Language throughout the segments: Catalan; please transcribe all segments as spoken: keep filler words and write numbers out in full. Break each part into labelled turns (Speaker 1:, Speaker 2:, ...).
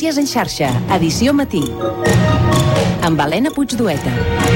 Speaker 1: Notícies en xarxa, edició matí. Amb Helena Puigdueta.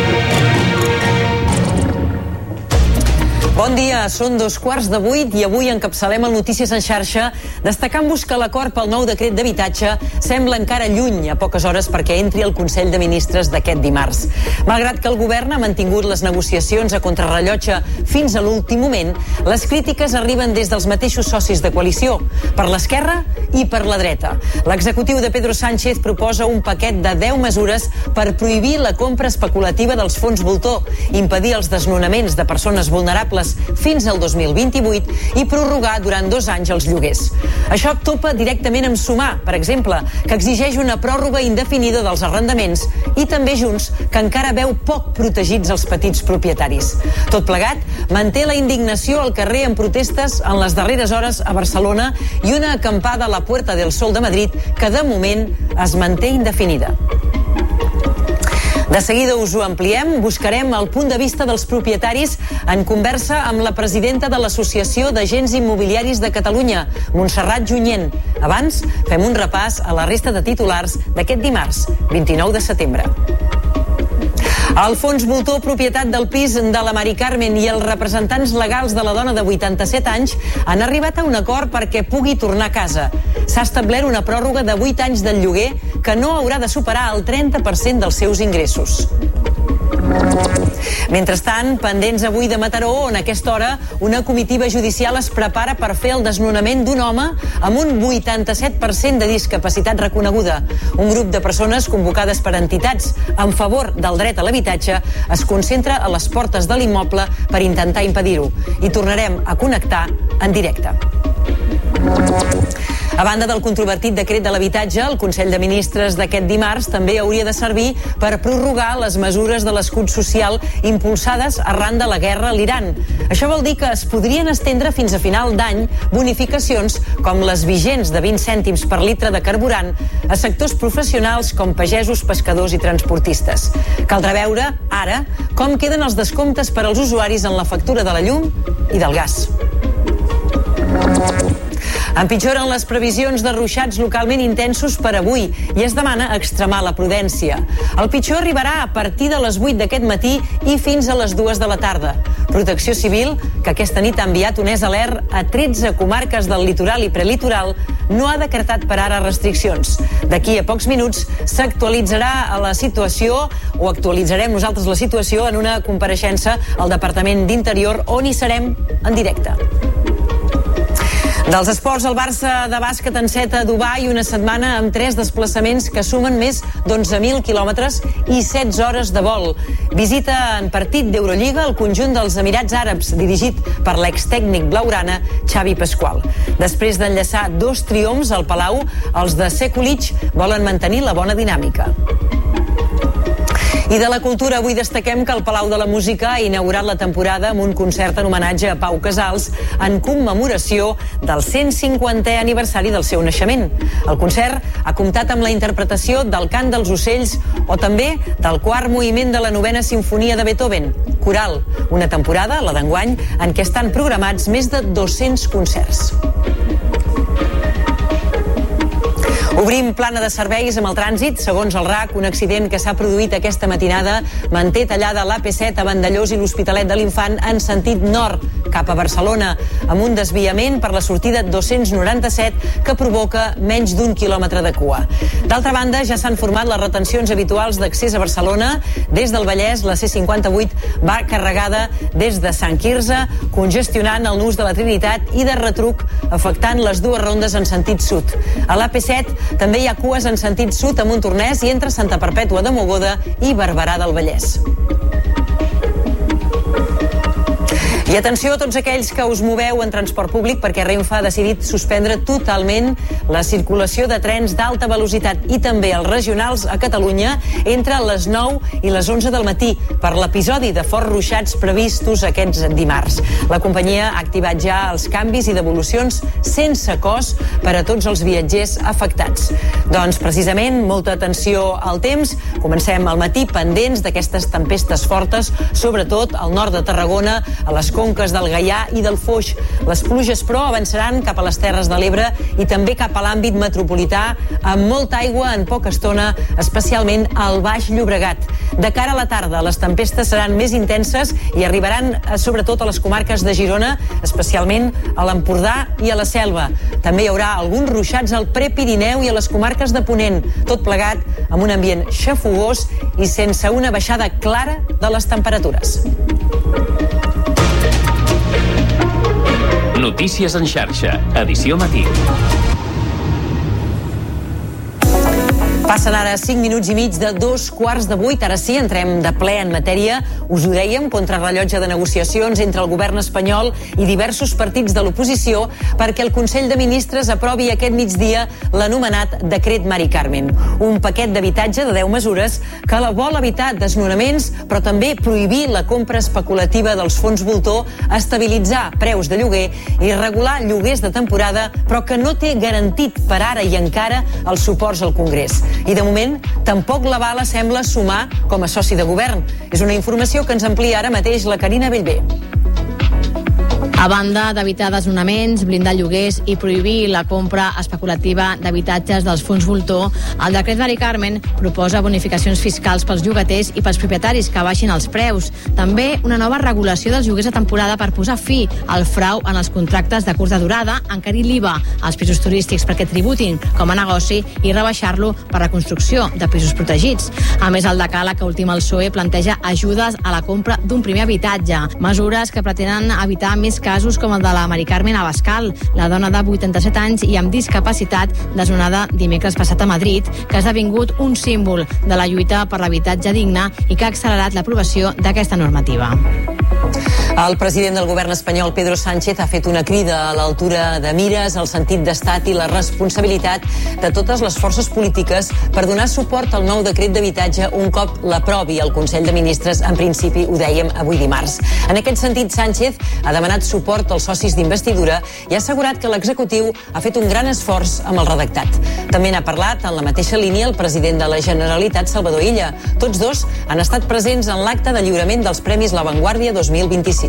Speaker 2: Bon dia, són dos quarts de vuit i avui encapçalem el Notícies en xarxa destacant-vos que l'acord pel nou decret d'habitatge sembla encara lluny a poques hores perquè entri al Consell de Ministres d'aquest dimarts. Malgrat que el govern ha mantingut les negociacions a contrarrellotge fins a l'últim moment, les crítiques arriben des dels mateixos socis de coalició, per l'esquerra i per la dreta. L'executiu de Pedro Sánchez proposa un paquet de deu mesures per prohibir la compra especulativa dels fons voltor, impedir els desnonaments de persones vulnerables fins al dos mil vint-i-vuit i prorrogar durant dos anys els lloguers. Això topa directament amb Sumar, per exemple, que exigeix una pròrroga indefinida dels arrendaments i també Junts, que encara veu poc protegits els petits propietaris. Tot plegat manté la indignació al carrer en protestes en les darreres hores a Barcelona i una acampada a la Puerta del Sol de Madrid que de moment es manté indefinida. De seguida us ho ampliem, buscarem el punt de vista dels propietaris en conversa amb la presidenta de l'Associació d'Agents Immobiliaris de Catalunya, Montserrat Junyent. Abans, fem un repàs a la resta de titulars d'aquest dimarts, vint-i-nou de setembre. El fons voltor, propietat del pis de la Mari Carmen, i els representants legals de la dona de vuitanta-set anys han arribat a un acord perquè pugui tornar a casa. S'ha establert una pròrroga de vuit anys del lloguer que no haurà de superar el trenta per cent dels seus ingressos. Mentrestant, pendents avui de Mataró, on a aquesta hora una comitiva judicial es prepara per fer el desnonament d'un home amb un vuitanta-set per cent de discapacitat reconeguda. Un grup de persones convocades per entitats en favor del dret a l'habitatge es concentra a les portes de l'immoble per intentar impedir-ho. I tornarem a connectar en directe. A banda del controvertit decret de l'habitatge, el Consell de Ministres d'aquest dimarts també hauria de servir per prorrogar les mesures de l'escut social impulsades arran de la guerra a l'Iran. Això vol dir que es podrien estendre fins a final d'any bonificacions com les vigents de vint cèntims per litre de carburant a sectors professionals com pagesos, pescadors i transportistes. Caldrà veure, ara, com queden els descomptes per als usuaris en la factura de la llum i del gas. Empitjoren les previsions de ruixats localment intensos per avui i es demana extremar la prudència. El pitjor arribarà a partir de les vuit d'aquest matí i fins a les dues de la tarda. Protecció Civil, que aquesta nit ha enviat un és alert a tretze comarques del litoral i prelitoral, no ha decretat per ara restriccions. D'aquí a pocs minuts s'actualitzarà a la situació, o actualitzarem nosaltres la situació en una compareixença al Departament d'Interior on hi serem en directe. Dels esports, el Barça de bàsquet enceta a Dubai una setmana amb tres desplaçaments que sumen més d'onze mil quilòmetres i setze hores de vol. Visita en partit d'Eurolliga el conjunt dels Emirats Àrabs, dirigit per l'extècnic blaugrana Xavi Pasqual. Després d'enllaçar dos triomfs al Palau, els de Sekulic volen mantenir la bona dinàmica. I de la cultura, avui destaquem que el Palau de la Música ha inaugurat la temporada amb un concert en homenatge a Pau Casals en commemoració del cent cinquantè aniversari del seu naixement. El concert ha comptat amb la interpretació del Cant dels Ocells o també del quart moviment de la novena simfonia de Beethoven, Coral, una temporada, la d'enguany, en què estan programats més de dos-cents concerts. Obrim plana de serveis amb el trànsit. Segons el R A C, un accident que s'ha produït aquesta matinada manté tallada l'A P set a Vandellòs i l'Hospitalet de l'Infant en sentit nord, cap a Barcelona, amb un desviament per la sortida dos-cents noranta-set que provoca menys d'un quilòmetre de cua. D'altra banda, ja s'han format les retencions habituals d'accés a Barcelona. Des del Vallès, la C cinquanta-vuit va carregada des de Sant Quirze, congestionant el nus de la Trinitat i de retruc, afectant les dues rondes en sentit sud. A l'A P set també hi ha cues en sentit sud a Montornès i entre Santa Perpètua de Mogoda i Barberà del Vallès. I atenció a tots aquells que us moveu en transport públic perquè Renfe ha decidit suspendre totalment la circulació de trens d'alta velocitat i també els regionals a Catalunya entre les nou i les onze del matí per l'episodi de forts ruixats previstos aquests dimarts. La companyia ha activat ja els canvis i devolucions sense cost per a tots els viatgers afectats. Doncs precisament, molta atenció al temps. Comencem al matí pendents d'aquestes tempestes fortes, sobretot al nord de Tarragona, a les conques del Gaià i del Foix. Les pluges, però, avançaran cap a les Terres de l'Ebre i també cap a l'àmbit metropolità, amb molta aigua en poca estona, especialment al Baix Llobregat. De cara a la tarda, les tempestes seran més intenses i arribaran sobretot a les comarques de Girona, especialment a l'Empordà i a la Selva. També hi haurà alguns ruixats al Prepirineu i a les comarques de Ponent, tot plegat amb un ambient xafogós i sense una baixada clara de les temperatures.
Speaker 3: Notícies en xarxa, edició matí.
Speaker 2: Passen ara cinc minuts i mig de dos quarts de vuit. Ara sí, entrem de ple en matèria. Us ho dèiem, contrarrellotge de negociacions entre el govern espanyol i diversos partits de l'oposició perquè el Consell de Ministres aprovi aquest migdia l'anomenat Decret Mari Carmen. Un paquet d'habitatge de deu mesures que vol evitar desnonaments, però també prohibir la compra especulativa dels fons voltor, estabilitzar preus de lloguer i regular lloguers de temporada, però que no té garantit per ara i encara els suports al Congrés. I de moment tampoc la Bala sembla sumar com a soci de govern. És una informació que ens amplia ara mateix la Carina Bellver.
Speaker 4: A banda d'evitar desnonaments, blindar lloguers i prohibir la compra especulativa d'habitatges dels fons voltor, el decret Mari Carmen proposa bonificacions fiscals pels llogaters i pels propietaris que baixin els preus. També una nova regulació dels lloguers de temporada per posar fi al frau en els contractes de curta durada, encarir l'I V A als pisos turístics perquè tributin com a negoci i rebaixar-lo per la construcció de pisos protegits. A més, el decàleg que ultima el P S O E planteja ajudes a la compra d'un primer habitatge, mesures que pretenen evitar més casos com el de la Mari Carmen Abascal, la dona de vuitanta-set anys i amb discapacitat desnonada dimecres passat a Madrid, que ha esdevingut un símbol de la lluita per l'habitatge digne i que ha accelerat l'aprovació d'aquesta normativa.
Speaker 2: El president del govern espanyol, Pedro Sánchez, ha fet una crida a l'altura de mires, al sentit d'estat i la responsabilitat de totes les forces polítiques per donar suport al nou decret d'habitatge un cop l'aprovi el Consell de Ministres, en principi, ho dèiem avui dimarts. En aquest sentit, Sánchez ha demanat suport als socis d'investidura i ha assegurat que l'executiu ha fet un gran esforç amb el redactat. També n'ha parlat en la mateixa línia el president de la Generalitat, Salvador Illa. Tots dos han estat presents en l'acte de lliurament dels Premis La Vanguardia dos mil vint-i-sis.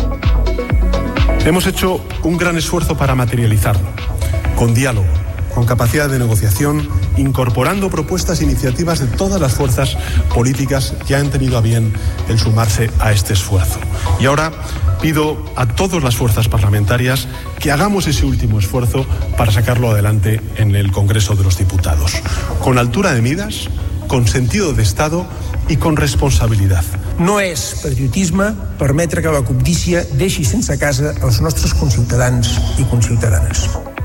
Speaker 5: Hemos hecho un gran esfuerzo para materializarlo, con diálogo, con capacidad de negociación, incorporando propuestas e iniciativas de todas las fuerzas políticas que han tenido a bien el sumarse a este esfuerzo. Y ahora pido a todas las fuerzas parlamentarias que hagamos ese último esfuerzo para sacarlo adelante en el Congreso de los Diputados, con altura de miras, con sentido de Estado i con responsabilitat.
Speaker 6: No és patriotisme permetre que la cobdícia deixi sense casa els nostres conciutadans i conciutadanes.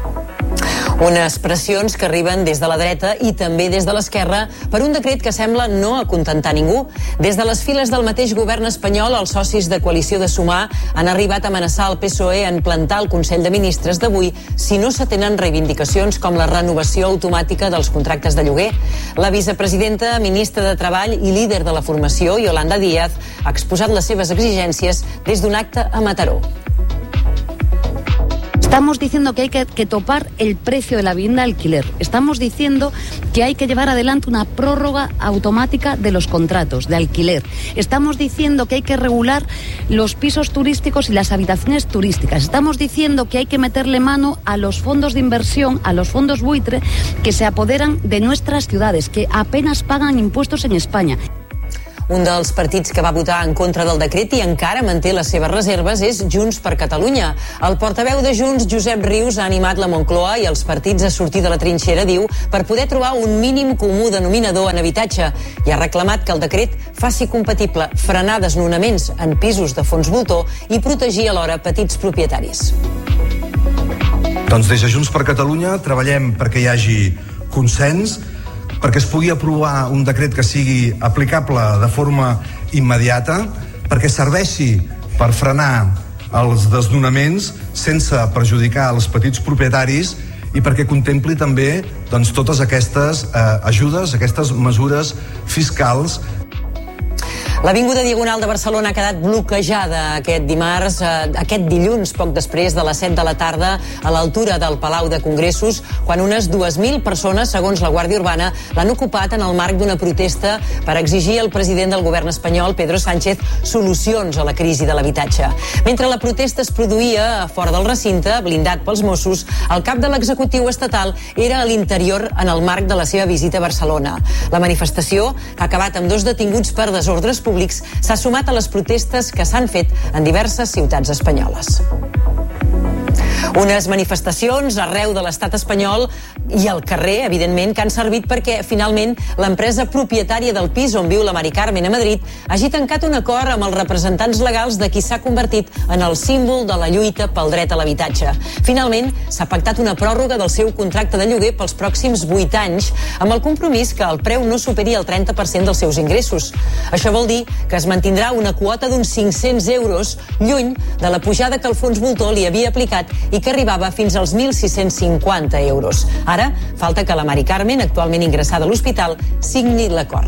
Speaker 2: Unes pressions que arriben des de la dreta i també des de l'esquerra per un decret que sembla no acontentar ningú. Des de les files del mateix govern espanyol, els socis de coalició de Sumar han arribat a amenaçar el P S O E en plantar el Consell de Ministres d'avui si no s'atenen reivindicacions com la renovació automàtica dels contractes de lloguer. La vicepresidenta, ministra de Treball i líder de la formació, Yolanda Díaz, ha exposat les seves exigències des d'un acte a Mataró.
Speaker 7: Estamos diciendo que hay que, que topar el precio de la vivienda de alquiler. Estamos diciendo que hay que llevar adelante una prórroga automática de los contratos de alquiler. Estamos diciendo que hay que regular los pisos turísticos y las habitaciones turísticas. Estamos diciendo que hay que meterle mano a los fondos de inversión, a los fondos buitre que se apoderan de nuestras ciudades, que apenas pagan impuestos en España.
Speaker 2: Un dels partits que va votar en contra del decret i encara manté les seves reserves és Junts per Catalunya. El portaveu de Junts, Josep Rius, ha animat la Moncloa i els partits a sortir de la trinxera, diu, per poder trobar un mínim comú denominador en habitatge i ha reclamat que el decret faci compatible frenar desnonaments en pisos de fons voltor i protegir alhora petits propietaris.
Speaker 8: Doncs des de Junts per Catalunya treballem perquè hi hagi consens, perquè es pugui aprovar un decret que sigui aplicable de forma immediata, perquè serveixi per frenar els desnonaments sense perjudicar els petits propietaris i perquè contempli també doncs, totes aquestes eh, ajudes, aquestes mesures fiscals.
Speaker 2: L'avinguda Diagonal de Barcelona ha quedat bloquejada aquest dimarts, eh, aquest dilluns, poc després de les set de la tarda, a l'altura del Palau de Congressos, quan unes dues mil persones, segons la Guàrdia Urbana, l'han ocupat en el marc d'una protesta per exigir al president del govern espanyol, Pedro Sánchez, solucions a la crisi de l'habitatge. Mentre la protesta es produïa a fora del recinte, blindat pels Mossos, el cap de l'executiu estatal era a l'interior en el marc de la seva visita a Barcelona. La manifestació, que ha acabat amb dos detinguts per desordres públics, s'ha sumat a les protestes que s'han fet en diverses ciutats espanyoles. Unes manifestacions arreu de l'estat espanyol i al carrer, evidentment, que han servit perquè, finalment, l'empresa propietària del pis on viu la Mari Carmen a Madrid hagi tancat un acord amb els representants legals de qui s'ha convertit en el símbol de la lluita pel dret a l'habitatge. Finalment, s'ha pactat una pròrroga del seu contracte de lloguer pels pròxims vuit anys, amb el compromís que el preu no superi el trenta per cent dels seus ingressos. Això vol dir que es mantindrà una quota d'uns cinc-cents euros, lluny de la pujada que el fons voltor li havia aplicat i que arribava fins als mil sis-cents cinquanta euros. Ara, falta que la Mari Carmen, actualment ingressada a l'hospital, signi l'acord.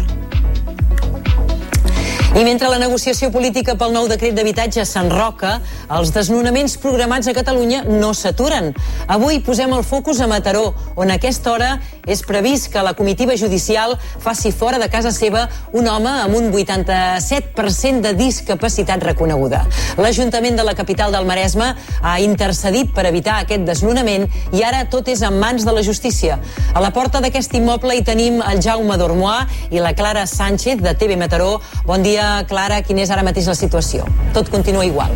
Speaker 2: I mentre la negociació política pel nou decret d'habitatge s'enroca, els desnonaments programats a Catalunya no s'aturen. Avui posem el focus a Mataró, on a aquesta hora és previst que la comitiva judicial faci fora de casa seva un home amb un vuitanta-set per cent de discapacitat reconeguda. L'Ajuntament de la capital del Maresme ha intercedit per evitar aquest desnonament i ara tot és en mans de la justícia. A la porta d'aquest immoble hi tenim el Jaume Dormois i la Clara Sánchez de T V Mataró. Bon dia, Clara, quina és ara mateix la situació? Tot continua igual.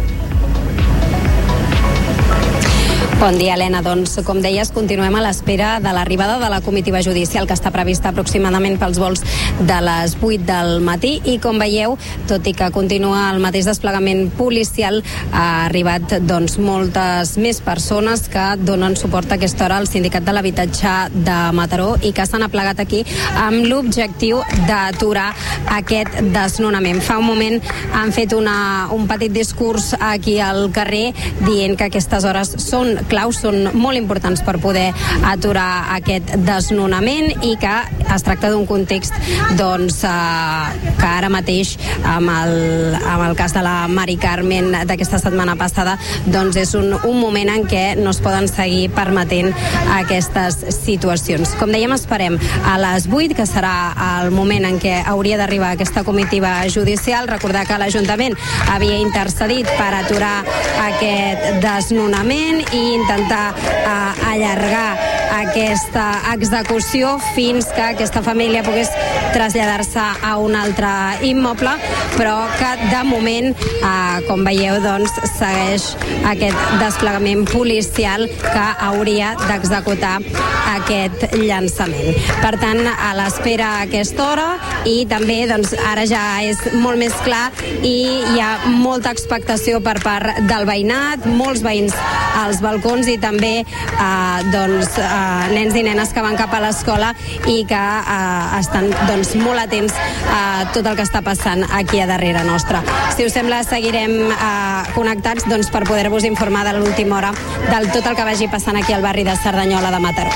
Speaker 9: Bon dia, Helena. Doncs, com deies, continuem a l'espera de l'arribada de la comitiva judicial que està prevista aproximadament pels vols de les vuit del matí i, com veieu, tot i que continua el mateix desplegament policial, ha arribat doncs, moltes més persones que donen suport a aquesta hora al Sindicat de l'Habitatge de Mataró i que s'han aplegat aquí amb l'objectiu d'aturar aquest desnonament. Fa un moment han fet una, un petit discurs aquí al carrer dient que aquestes hores són claus, són molt importants per poder aturar aquest desnonament i que es tracta d'un context doncs, eh, que ara mateix amb el, amb el cas de la Mari Carmen d'aquesta setmana passada doncs és un, un moment en què no es poden seguir permetent aquestes situacions. Com dèiem, esperem a les vuit, que serà el moment en què hauria d'arribar aquesta comitiva judicial. Recordar que l'Ajuntament havia intercedit per aturar aquest desnonament i intentar eh, allargar aquesta execució fins que aquesta família pogués traslladar-se a un altre immoble, però que de moment, eh, com veieu, doncs, segueix aquest desplegament policial que hauria d'executar aquest llançament. Per tant, a l'espera a aquesta hora i també doncs, ara ja és molt més clar i hi ha molta expectació per part del veïnat, molts veïns als balcons i també eh, doncs, eh, nens i nenes que van cap a l'escola i que eh, estan doncs, molt atents a tot el que està passant aquí a darrere nostra. Si us sembla, seguirem eh, connectats doncs, per poder-vos informar de l'última hora del tot el que vagi passant aquí al barri de Cerdanyola de Mataró.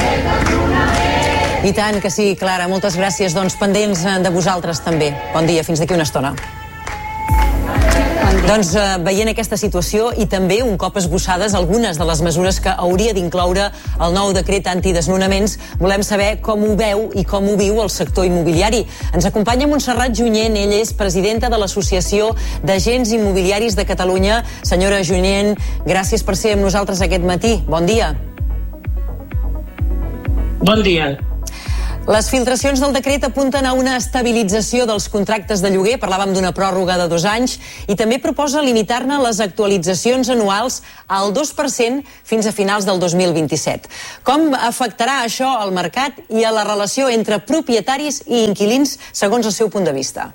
Speaker 2: I tant que sí, Clara. Moltes gràcies. Doncs pendents de vosaltres també. Bon dia, fins d'aquí una estona. Doncs eh, veient aquesta situació i també un cop esbossades algunes de les mesures que hauria d'incloure el nou decret antidesnonaments, volem saber com ho veu i com ho viu el sector immobiliari. Ens acompanya Montserrat Junyent, ella és presidenta de l'Associació d'Agents Immobiliaris de Catalunya. Senyora Junyent, gràcies per ser amb nosaltres aquest matí. Bon dia.
Speaker 10: Bon dia.
Speaker 2: Les filtracions del decret apunten a una estabilització dels contractes de lloguer, parlàvem d'una pròrroga de dos anys, i també proposa limitar-ne les actualitzacions anuals al dos per cent fins a finals del dos mil vint-i-set. Com afectarà això al mercat i a la relació entre propietaris i inquilins, segons el seu punt de vista?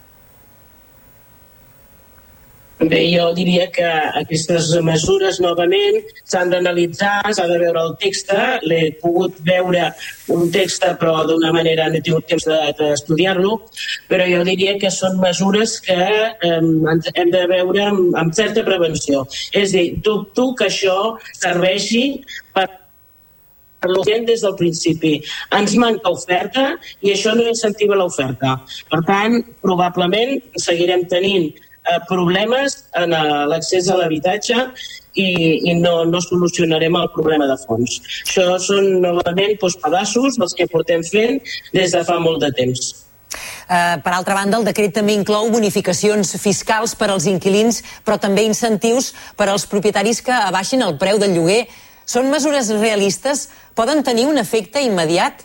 Speaker 10: Bé, jo diria que aquestes mesures novament s'han d'analitzar, s'ha de veure el text. L'he pogut veure un text, però d'una manera no he tingut temps d'estudiar-lo, però jo diria que són mesures que eh, hem de veure amb, amb certa prevenció. És a dir, dubto que això serveixi per la gent des del principi. Ens manca oferta i això no incentiva l'oferta. Per tant, probablement seguirem tenint eh, problemes en uh, l'accés a l'habitatge i, i no, no solucionarem el problema de fons. Això són novament doncs, pedaços dels que portem fent des de fa molt de temps.
Speaker 2: Uh, per altra banda, el decret també inclou bonificacions fiscals per als inquilins, però també incentius per als propietaris que abaixin el preu del lloguer. Són mesures realistes? Poden tenir un efecte immediat?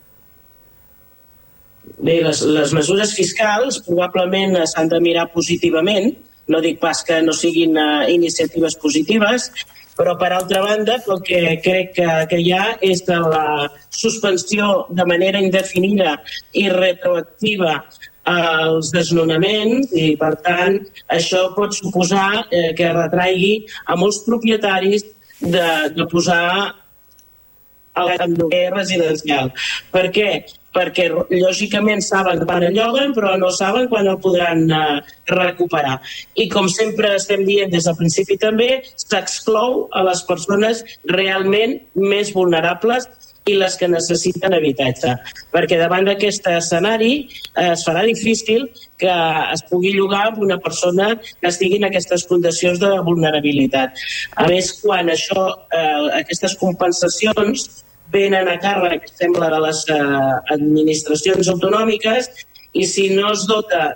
Speaker 10: Bé, les, les mesures fiscals probablement s'han de mirar positivament. No dic pas que no siguin uh, iniciatives positives, però per altra banda el que crec que, que hi ha és de la suspensió de manera indefinida i retroactiva als desnonaments i per tant això pot suposar eh, que retraigui a molts propietaris de, de posar el lloguer residencial. Per què? Perquè lògicament saben quan el lloguen però no saben quan el podran uh, recuperar. I com sempre estem dient des del principi també, s'exclou a les persones realment més vulnerables i les que necessiten habitatge. Perquè davant d'aquest escenari eh, es farà difícil que es pugui llogar amb una persona que estigui en aquestes condicions de vulnerabilitat. A més, quan això, eh, aquestes compensacions venen a càrrec, sembla, de les eh, administracions autonòmiques i si no es dota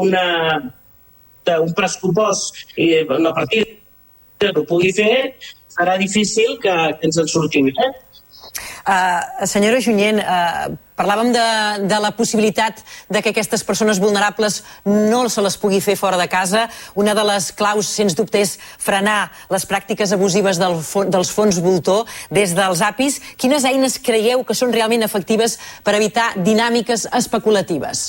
Speaker 10: d'un pressupost i una partida que ho pugui fer, serà difícil que, que ens en sortim. Eh?
Speaker 2: Uh, senyora Junyent, uh, parlàvem de, de la possibilitat de que aquestes persones vulnerables no se les pugui fer fora de casa. Una de les claus, sens dubte, és frenar les pràctiques abusives del, dels fons voltor des dels A P Is. Quines eines creieu que són realment efectives per evitar dinàmiques especulatives?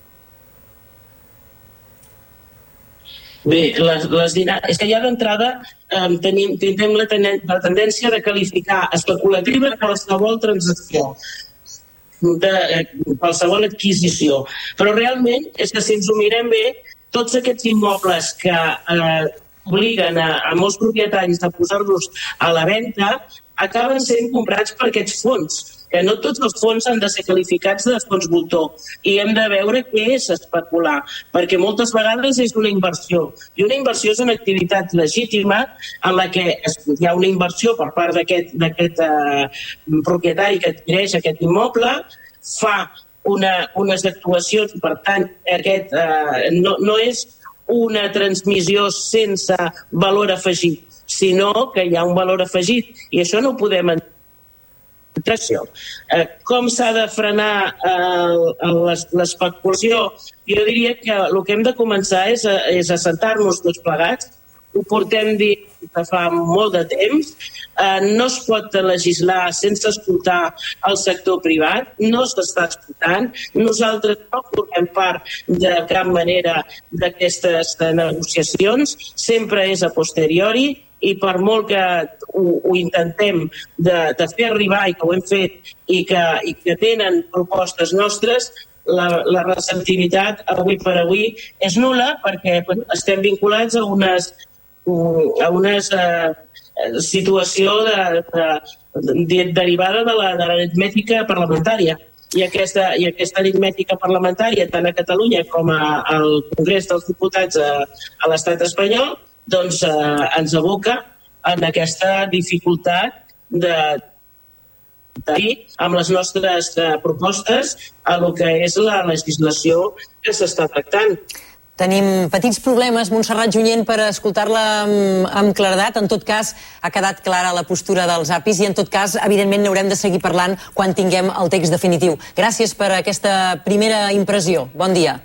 Speaker 10: Bé, les, les dinàmiques... És que ja d'entrada eh, tenim, tenim la, ten la tendència de qualificar especulativa qualsevol transacció, de eh, qualsevol adquisició. Però realment és que si ens ho mirem bé, tots aquests immobles que eh, obliguen a, a molts propietaris a posar-los a la venda acaben sent comprats per aquests fons, que no tots els fons han de ser qualificats de fons voltor i hem de veure què és especular, perquè moltes vegades és una inversió i una inversió és una activitat legítima en la que hi ha una inversió per part d'aquest eh, propietari que adquireix aquest immoble, fa una, unes actuacions, per tant aquest eh, no, no és una transmissió sense valor afegit, sinó que hi ha un valor afegit i això no ho podem entendre. Eh, com s'ha de frenar eh, l'especulació? Jo diria que el que hem de començar és a, és a sentar-nos tots plegats. Ho portem dient que fa molt de temps. Eh, no es pot legislar sense escoltar el sector privat, no s'està escoltant. Nosaltres no formem part de cap manera d'aquestes negociacions, sempre és a posteriori i per molt que ho, ho intentem de, de fer arribar i que ho hem fet i que, i que tenen propostes nostres, la, la receptivitat avui per avui és nul·la perquè bueno, estem vinculats a unes, a unes eh, situació de, de, de, derivada de l'aritmètica parlamentària. I aquesta, I aquesta aritmètica parlamentària, tant a Catalunya com a, al Congrés dels Diputats a, a l'estat espanyol, doncs eh, ens aboca en aquesta dificultat de dir amb les nostres eh, propostes a lo que és la legislació que s'està tractant.
Speaker 2: Tenim petits problemes, Montserrat Junyent, per escoltar-la amb, amb claredat. En tot cas, ha quedat clara la postura dels A P Is i, en tot cas, evidentment, n'haurem de seguir parlant quan tinguem el text definitiu. Gràcies per aquesta primera impressió. Bon dia.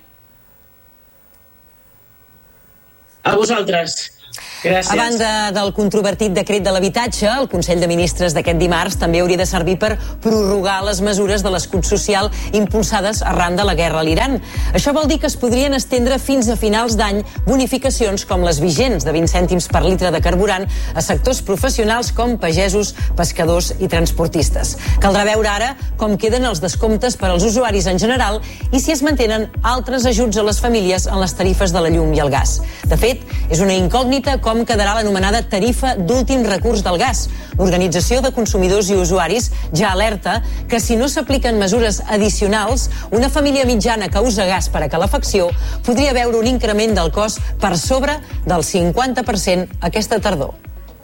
Speaker 10: A vosaltres. Gràcies.
Speaker 2: A banda del controvertit decret de l'habitatge, el Consell de Ministres d'aquest dimarts també hauria de servir per prorrogar les mesures de l'escut social impulsades arran de la guerra a l'Iran. Això vol dir que es podrien estendre fins a finals d'any bonificacions com les vigents de vint cèntims per litre de carburant a sectors professionals com pagesos, pescadors i transportistes. Caldrà veure ara com queden els descomptes per als usuaris en general i si es mantenen altres ajuts a les famílies en les tarifes de la llum i el gas. De fet, és una incògnita limita com quedarà l'anomenada tarifa d'últim recurs del gas. L'Organització de Consumidors i Usuaris ja alerta que si no s'apliquen mesures addicionals, una família mitjana que usa gas per a calefacció podria veure un increment del cost per sobre del cinquanta per cent aquesta tardor.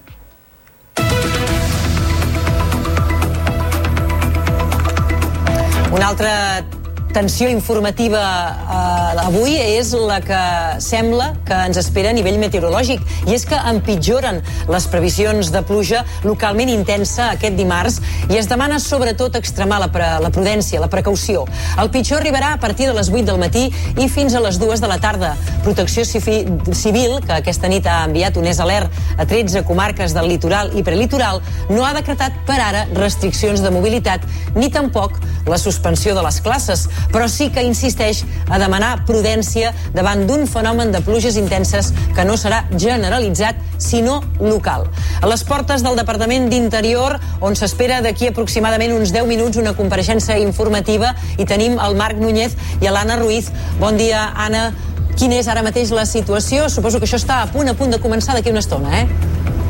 Speaker 2: Una altra tensió informativa eh, avui és la que sembla que ens espera a nivell meteorològic, i és que empitjoren les previsions de pluja localment intensa aquest dimarts i es demana sobretot extremar la, pre la prudència, la precaució. El pitjor arribarà a partir de les vuit del matí i fins a les dues de la tarda. Protecció Civil, que aquesta nit ha enviat un és alert a tretze comarques del litoral i prelitoral, no ha decretat per ara restriccions de mobilitat ni tampoc la suspensió de les classes, però sí que insisteix a demanar prudència davant d'un fenomen de pluges intenses que no serà generalitzat, sinó local. A les portes del Departament d'Interior, on s'espera d'aquí aproximadament uns deu minuts una compareixença informativa, i tenim el Marc Núñez i l'Anna Ruiz. Bon dia, Anna. Quina és ara mateix la situació? Suposo que això està a punt, a punt de començar d'aquí una estona, eh?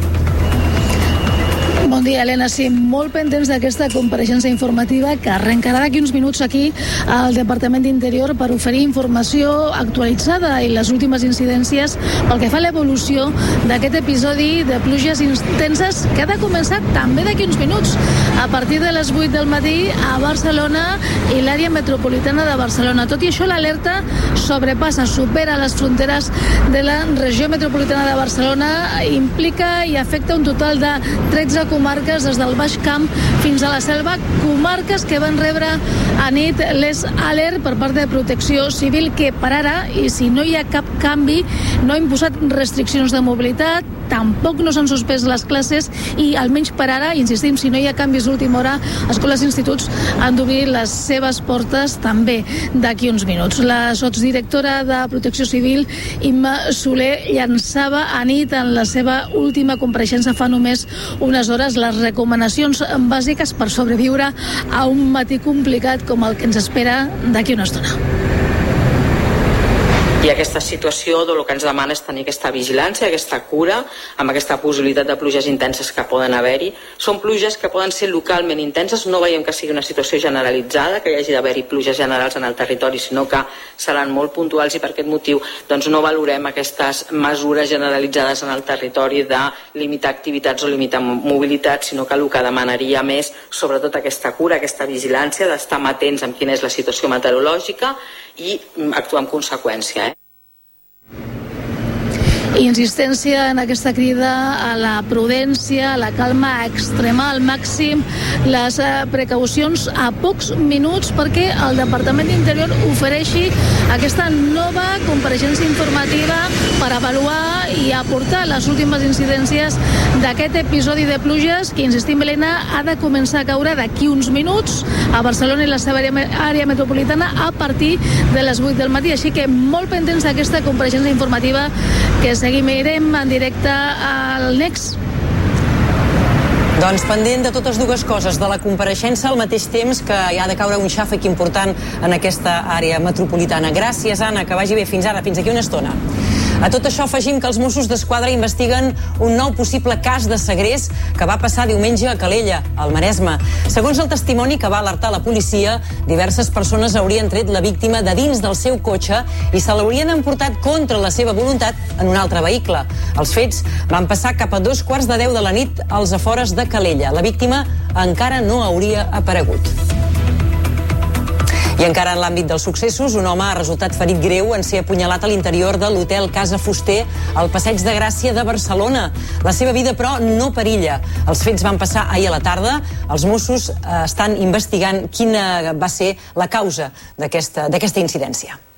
Speaker 11: Bon dia, Helena. Sí, molt pendents d'aquesta compareixença informativa que arrencarà d'aquí uns minuts aquí al Departament d'Interior per oferir informació actualitzada i les últimes incidències pel que fa a l'evolució d'aquest episodi de pluges intenses que ha de començar també d'aquí uns minuts a partir de les vuit del matí a Barcelona i l'àrea metropolitana de Barcelona. Tot i això, l'alerta sobrepassa, supera les fronteres de la regió metropolitana de Barcelona, implica i afecta un total de tretze comarques des del Baix Camp fins a la Selva, comarques que van rebre a nit l'Es Alert per part de Protecció Civil, que per ara, i si no hi ha cap canvi, no ha imposat restriccions de mobilitat, tampoc no s'han suspès les classes i almenys per ara, insistim, si no hi ha canvis d'última hora, escoles i instituts han d'obrir les seves portes també d'aquí uns minuts. La sotsdirectora de Protecció Civil, Imma Soler, llançava a nit en la seva última compareixença fa només unes hores les recomanacions bàsiques per sobreviure a un matí complicat com el que ens espera d'aquí una estona.
Speaker 12: I aquesta situació el que ens demana és tenir aquesta vigilància, aquesta cura, amb aquesta possibilitat de pluges intenses que poden haver-hi. Són pluges que poden ser localment intenses, no veiem que sigui una situació generalitzada, que hi hagi d'haver-hi pluges generals en el territori, sinó que seran molt puntuals, i per aquest motiu doncs, no valorem aquestes mesures generalitzades en el territori de limitar activitats o limitar mobilitat, sinó que el que demanaria més, sobretot aquesta cura, aquesta vigilància, d'estar atents amb quina és la situació meteorològica i actuar en conseqüència. Eh?
Speaker 11: Insistència en aquesta crida a la prudència, a la calma, a extremar al màxim les precaucions a pocs minuts perquè el Departament d'Interior ofereixi aquesta nova compareixença informativa per avaluar i aportar les últimes incidències d'aquest episodi de pluges que, insistim, Helena, ha de començar a caure d'aquí uns minuts a Barcelona i la seva àrea metropolitana a partir de les vuit del matí. Així que molt pendents d'aquesta compareixença informativa que seguirem en directe al Next.
Speaker 2: Doncs pendent de totes dues coses, de la compareixença al mateix temps que hi ha de caure un xàfec important en aquesta àrea metropolitana. Gràcies, Anna, que vagi bé. Fins ara, fins aquí una estona. A tot això afegim que els Mossos d'Esquadra investiguen un nou possible cas de segrest que va passar diumenge a Calella, al Maresme. Segons el testimoni que va alertar la policia, diverses persones haurien tret la víctima de dins del seu cotxe i se l'haurien emportat contra la seva voluntat en un altre vehicle. Els fets van passar cap a dos quarts de deu de la nit als afores de Calella. La víctima encara no hauria aparegut. I encara en l'àmbit dels successos, un home ha resultat ferit greu en ser apunyalat a l'interior de l'hotel Casa Fuster al Passeig de Gràcia de Barcelona. La seva vida, però, no perilla. Els fets van passar ahir a la tarda. Els Mossos eh, estan investigant quina va ser la causa d'aquesta d'aquesta incidència.